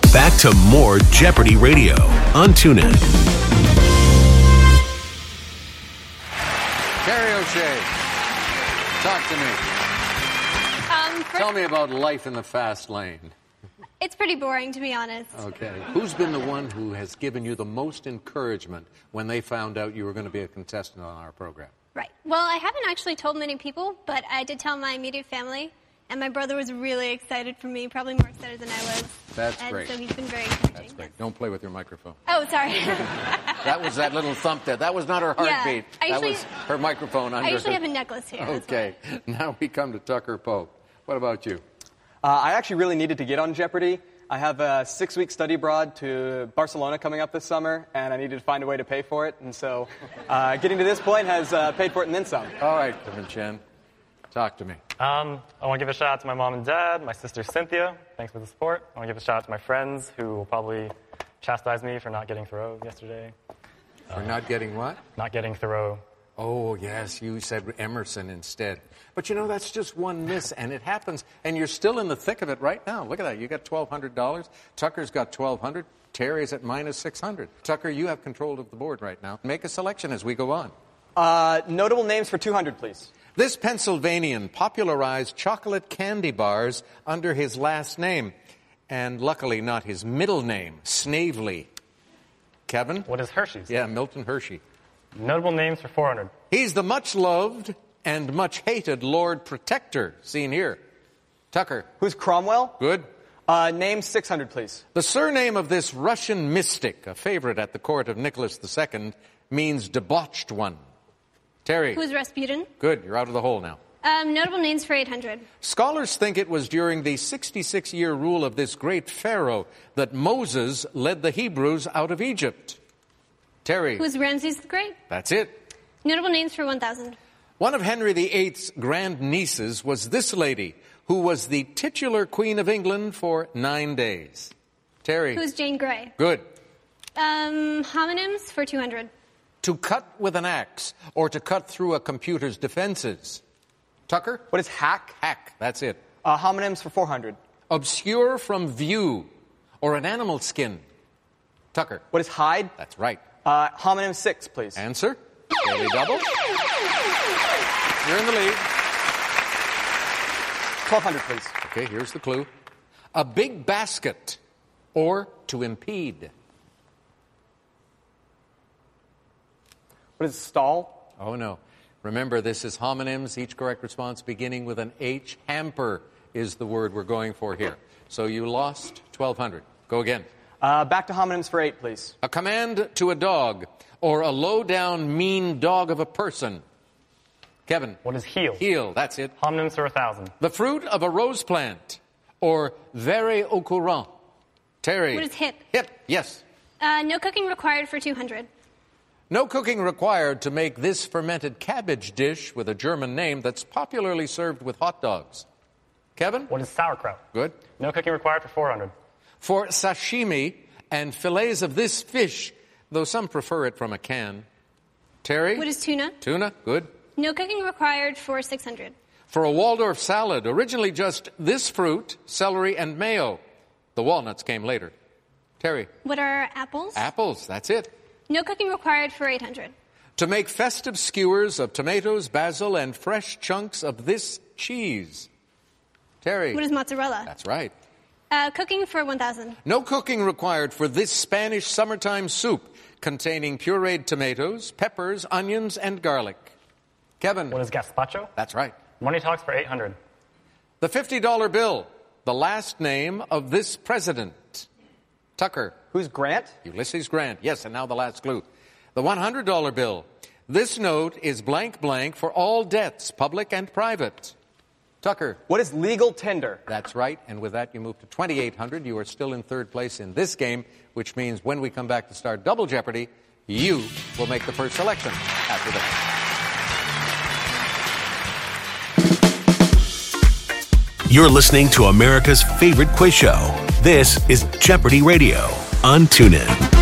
Back to more Jeopardy Radio on TuneIn. Carrie O'Shea, talk to me. Tell me about life in the fast lane. It's pretty boring, to be honest. Okay. Who's been the one who has given you the most encouragement when they found out you were going to be a contestant on our program? Right. Well, I haven't actually told many people, but I did tell my immediate family, and my brother was really excited for me, probably more excited than I was. That's great. And so he's been very encouraging. That's great. Don't play with your microphone. Oh, sorry. That was that little thump there. That was not her heartbeat. Yeah, that was her microphone under I usually her. have a necklace here. Okay. Now we come to Tucker Pope. What about you? I actually really needed to get on Jeopardy! I have a 6-week study abroad to Barcelona coming up this summer, and I needed to find a way to pay for it. And so getting to this point has paid for it and then some. All right, Kevin Chen, talk to me. I want to give a shout out to my mom and dad, my sister Cynthia. Thanks for the support. I want to give a shout out to my friends who will probably chastise me for not getting Thoreau yesterday. For not getting what? Not getting Thoreau. Oh, yes, you said Emerson instead. But, you know, that's just one miss, and it happens. And you're still in the thick of it right now. Look at that. You got $1,200. Tucker's got $1,200. Terry's at minus $600. Tucker, you have control of the board right now. Make a selection as we go on. Notable names for 200, please. This Pennsylvanian popularized chocolate candy bars under his last name, and luckily not his middle name, Snavely. Kevin? What is Hershey's? Yeah, Milton Hershey. Notable names for 400. He's the much-loved and much-hated Lord Protector, seen here. Tucker. Who's Cromwell? Good. Name 600, please. The surname of this Russian mystic, a favorite at the court of Nicholas II, means debauched one. Terry. Who's Rasputin? Good. You're out of the hole now. Notable names for 800. Scholars think it was during the 66-year rule of this great pharaoh that Moses led the Hebrews out of Egypt. Terry. Who's Ramses the Great? That's it. Notable names for 1,000. One of Henry VIII's grandnieces was this lady, who was the titular Queen of England for 9 days. Terry. Who's Jane Grey? Good. Homonyms for 200. To cut with an axe, or to cut through a computer's defenses. Tucker? What is hack? Hack, that's it. Homonyms for 400. Obscure from view, or an animal skin. Tucker? What is hide? That's right. Homonym 6, please. Answer? Daily double. You're in the lead. 1,200, please. Okay, here's the clue. A big basket, or to impede. What is stall? Oh, no. Remember, this is homonyms, each correct response beginning with an H. Hamper is the word we're going for here. So you lost 1,200. Go again. Back to homonyms for 8, please. A command to a dog, or a low-down, mean dog of a person. Kevin. What is heel? Heel, that's it. Homonyms for 1,000. The fruit of a rose plant, or very au courant. Terry. What is hip? Hip, yes. No cooking required for 200. No cooking required to make this fermented cabbage dish with a German name that's popularly served with hot dogs. Kevin? What is sauerkraut? Good. No cooking required for 400. For sashimi and fillets of this fish, though some prefer it from a can. Terry? What is tuna? Tuna, good. No cooking required for 600. For a Waldorf salad, originally just this fruit, celery, and mayo. The walnuts came later. Terry? What are apples? Apples, that's it. No cooking required for 800. To make festive skewers of tomatoes, basil, and fresh chunks of this cheese. Terry? What is mozzarella? That's right. Cooking for 1,000. No cooking required for this Spanish summertime soup containing pureed tomatoes, peppers, onions, and garlic. Kevin? What is gazpacho? That's right. Money talks for 800. The $50 bill, the last name of this president. Tucker? Who's Grant? Ulysses Grant. Yes, and now the last clue. The $100 bill. This note is blank blank for all debts, public and private. Tucker? What is legal tender? That's right, and with that you move to 2,800. You are still in third place in this game, which means when we come back to start Double Jeopardy, you will make the first selection after that. You're listening to America's favorite quiz show. This is Jeopardy Radio on TuneIn.